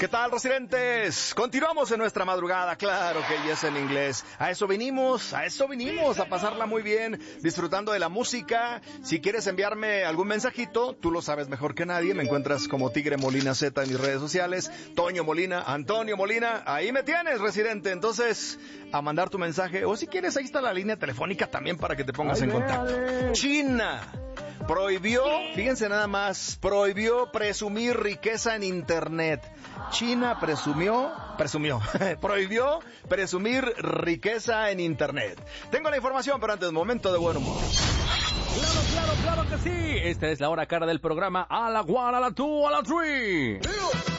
¿Qué tal, residentes? Continuamos en nuestra madrugada, claro que ya es en inglés. A eso vinimos, a pasarla muy bien, disfrutando de la música. Si quieres enviarme algún mensajito, tú lo sabes mejor que nadie, me encuentras como Tigre Molina Z en mis redes sociales, Toño Molina, Antonio Molina, ahí me tienes, residente. Entonces, a mandar tu mensaje, o si quieres, ahí está la línea telefónica también para que te pongas en contacto. China prohibió, fíjense nada más, prohibió presumir riqueza en internet. China prohibió presumir riqueza en internet. Tengo la información, pero antes, momento de buen humor. Claro que sí. Esta es la hora cara del programa. A la one, a la two, a la three.